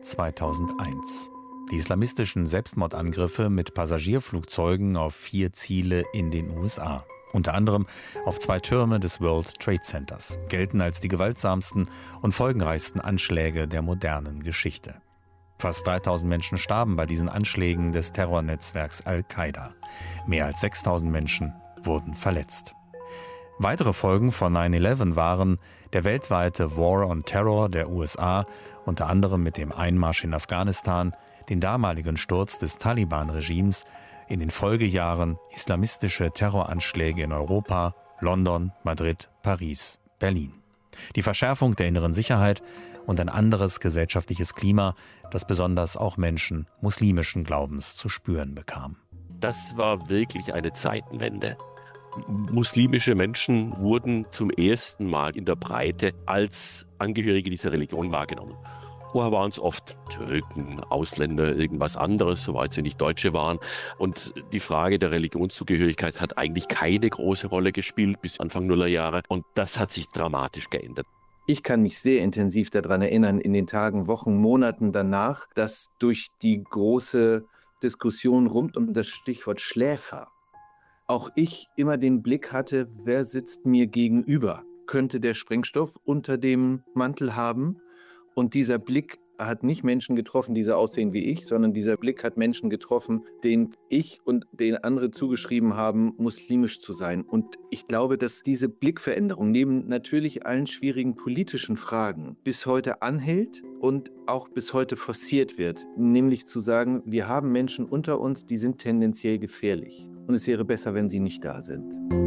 2001. Die islamistischen Selbstmordangriffe mit Passagierflugzeugen auf 4 Ziele in den USA. Unter anderem auf 2 Türme des World Trade Centers, gelten als die gewaltsamsten und folgenreichsten Anschläge der modernen Geschichte. Fast 3000 Menschen starben bei diesen Anschlägen des Terrornetzwerks Al-Qaida. Mehr als 6000 Menschen wurden verletzt. Weitere Folgen von 9/11 waren der weltweite War on Terror der USA, unter anderem mit dem Einmarsch in Afghanistan, den damaligen Sturz des Taliban-Regimes, in den Folgejahren islamistische Terroranschläge in Europa, London, Madrid, Paris, Berlin. Die Verschärfung der inneren Sicherheit und ein anderes gesellschaftliches Klima, das besonders auch Menschen muslimischen Glaubens zu spüren bekam. Das war wirklich eine Zeitenwende. Muslimische Menschen wurden zum ersten Mal in der Breite als Angehörige dieser Religion wahrgenommen. Vorher waren es oft Türken, Ausländer, irgendwas anderes, soweit sie nicht Deutsche waren. Und die Frage der Religionszugehörigkeit hat eigentlich keine große Rolle gespielt bis Anfang Nullerjahre. Und das hat sich dramatisch geändert. Ich kann mich sehr intensiv daran erinnern, in den Tagen, Wochen, Monaten danach, dass durch die große Diskussion rund um das Stichwort Schläfer auch ich immer den Blick hatte, wer sitzt mir gegenüber? Könnte der Sprengstoff unter dem Mantel haben? Und dieser Blick hat nicht Menschen getroffen, die so aussehen wie ich, sondern dieser Blick hat Menschen getroffen, denen ich und denen andere zugeschrieben haben, muslimisch zu sein. Und ich glaube, dass diese Blickveränderung neben natürlich allen schwierigen politischen Fragen bis heute anhält und auch bis heute forciert wird. Nämlich zu sagen, wir haben Menschen unter uns, die sind tendenziell gefährlich. Und es wäre besser, wenn sie nicht da sind.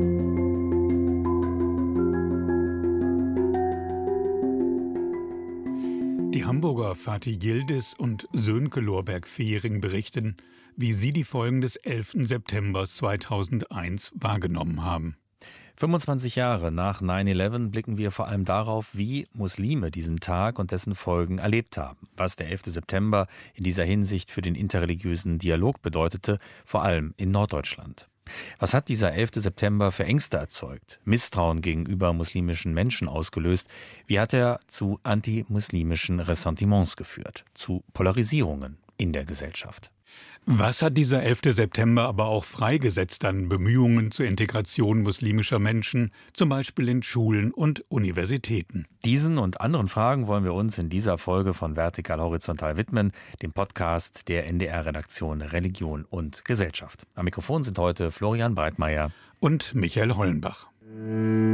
Die Hamburger Fatih Yildiz und Sönke Lorberg-Fehring berichten, wie sie die Folgen des 11. September 2001 wahrgenommen haben. 25 Jahre nach 9/11 blicken wir vor allem darauf, wie Muslime diesen Tag und dessen Folgen erlebt haben. Was der 11. September in dieser Hinsicht für den interreligiösen Dialog bedeutete, vor allem in Norddeutschland. Was hat dieser 11. September für Ängste erzeugt, Misstrauen gegenüber muslimischen Menschen ausgelöst? Wie hat er zu antimuslimischen Ressentiments geführt, zu Polarisierungen in der Gesellschaft? Was hat dieser 11. September aber auch freigesetzt an Bemühungen zur Integration muslimischer Menschen, zum Beispiel in Schulen und Universitäten? Diesen und anderen Fragen wollen wir uns in dieser Folge von Vertikal Horizontal widmen, dem Podcast der NDR-Redaktion Religion und Gesellschaft. Am Mikrofon sind heute Florian Breitmeier und Michael Hollenbach.